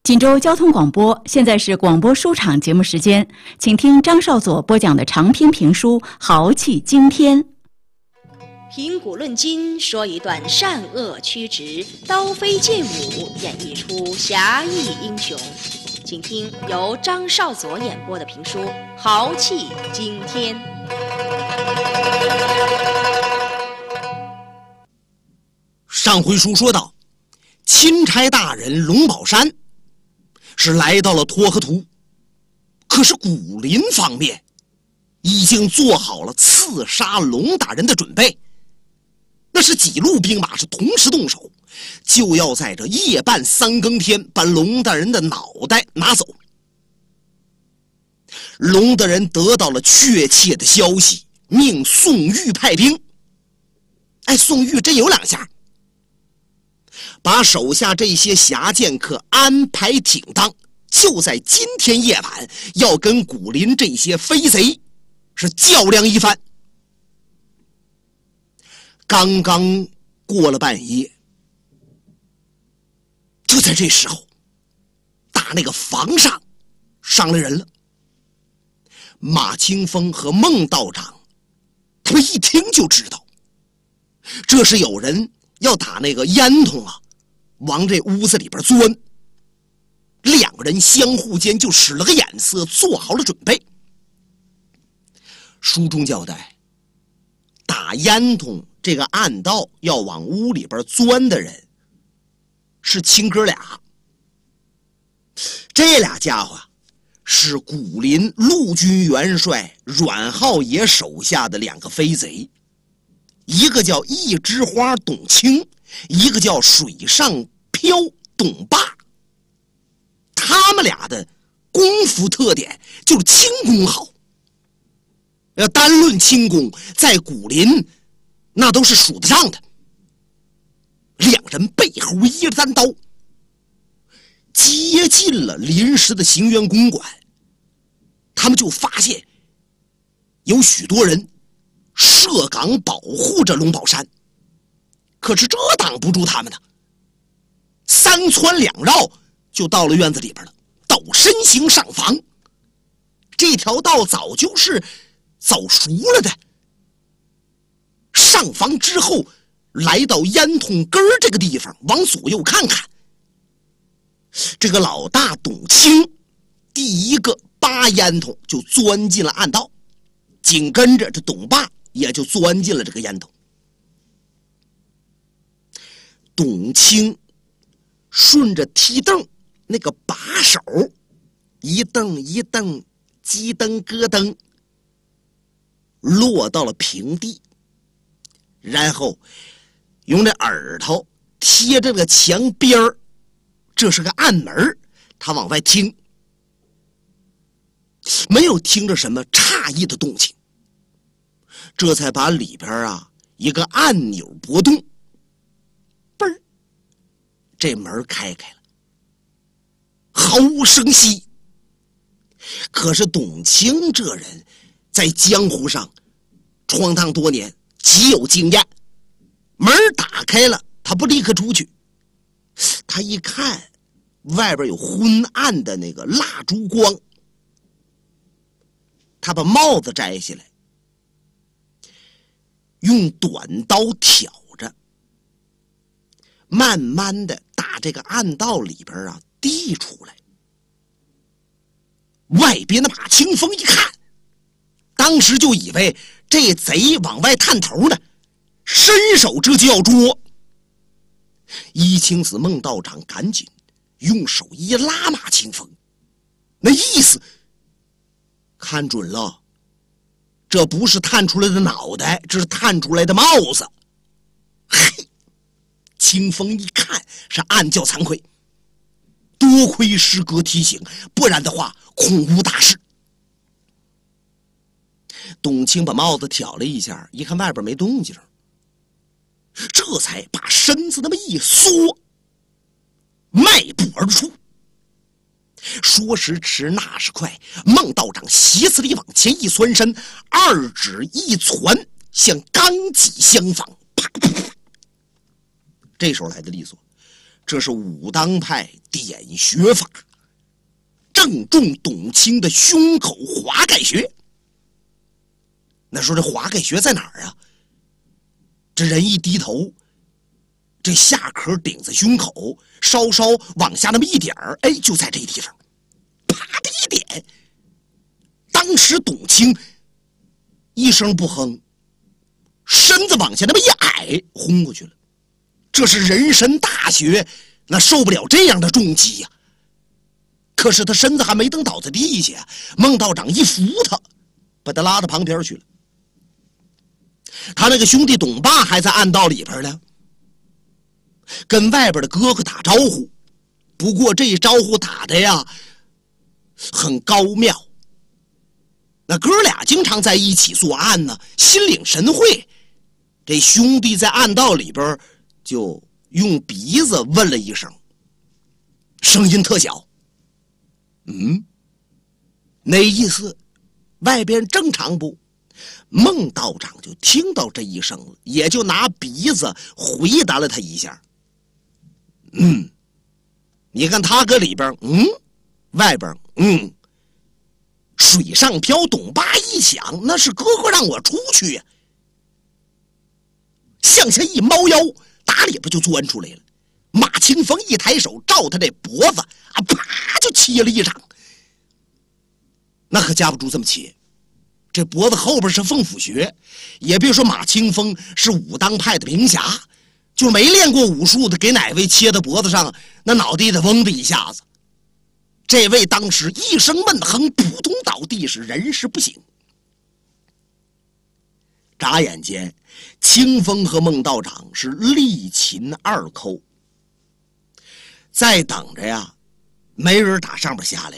锦州交通广播，现在是广播书场节目时间，请听张少佐播讲的长篇评书《豪气惊天》。 评古论今，说一段善恶曲直、刀飞剑舞，演绎出侠义英雄。请听由张少佐演播的评书《豪气惊天》。 上回书说到，钦差大人龙宝山是来到了沱河图，可是古林方面已经做好了刺杀龙大人的准备。那是几路兵马是同时动手，就要在这夜半三更天把龙大人的脑袋拿走。龙大人得到了确切的消息，命宋玉派兵。宋玉真有两下，把手下这些侠剑客安排挺当，就在今天夜晚要跟古林这些飞贼是较量一番。刚刚过了半夜，就在这时候，打那个房上来人了。马清风和孟道长他们一听就知道，这是有人要打那个烟囱往这屋子里边钻。两个人相互间就使了个眼色，做好了准备。书中交代，打烟囱这个暗道要往屋里边钻的人是亲哥俩。这俩家伙是古林陆军元帅阮浩野手下的两个飞贼，一个叫一枝花董卿，一个叫水上漂董霸。他们俩的功夫特点就是轻功好，单论轻功，在古林那都是数得上的。两人背后一着单刀，接近了临时的行辕公馆，他们就发现有许多人设岗保护着龙宝山，可是这挡不住他们呢。三窜两绕就到了院子里边了，抖身形上房。这条道早就是走熟了的。上房之后，来到烟囱根这个地方，往左右看看。这个老大董卿第一个扒烟囱就钻进了暗道，紧跟着这董霸也就钻进了这个烟囱。董卿顺着梯凳那个把手一蹬一蹬，鸡蹬咯蹬，落到了平地，然后用这耳朵贴着这个墙边儿，这是个暗门，他往外听，没有听着什么诧异的动静，这才把里边一个按钮拨动，嘣儿，这门开了，毫无声息。可是董卿这人在江湖上闯荡多年，极有经验，门打开了，他不立刻出去，他一看外边有昏暗的那个蜡烛光，他把帽子摘下来，用短刀挑着，慢慢的打这个暗道里边递出来。外边的马清风一看，当时就以为这贼往外探头呢，伸手这就要捉。一青子孟道长赶紧用手一拉马清风，那意思看准了，这不是探出来的脑袋，这是探出来的帽子。嘿，清风一看是暗叫惭愧，多亏师哥提醒，不然的话恐无大事。董卿把帽子挑了一下，一看外边没动静，这才把身子那么一缩，迈步而出。说时迟，那时快，孟道长斜刺里往前一窜身，二指一攒，像钢戟相仿，啪啪啪，这时候来的利索。 这是武当派点穴法，正中董卿的胸口华盖穴。那说这华盖穴在哪儿啊？这人一低头，这下壳顶在胸口，稍稍往下那么一点儿，哎，就在这地方，啪的一点。当时董卿一声不哼，身子往下那么一矮，轰过去了。这是人参大穴，那受不了这样的重击呀。可是他身子还没等倒在地下，孟道长一扶他，把他拉到旁边去了。他那个兄弟董霸还在暗道里边呢，跟外边的哥哥打招呼。不过这一招呼打的呀，很高妙。那哥俩经常在一起作案呢，心领神会。这兄弟在暗道里边就用鼻子问了一声，声音特小。那意思外边正常不？孟道长就听到这一声了，也就拿鼻子回答了他一下。你看他搁里边，外边，水上漂。董霸一想，那是哥哥让我出去呀，向下一猫腰，打里边就钻出来了。马清风一抬手照他这脖子啪就切了一掌。那可架不住这么切，这脖子后边是凤府穴，也别说马清风是武当派的名侠，就没练过武术的，给哪位切到脖子上，那脑袋得嗡的一下子。这位当时一声闷哼，扑通倒地，是人事不省。眨眼间，清风和孟道长是力擒二寇，再等着呀，没人打上边下来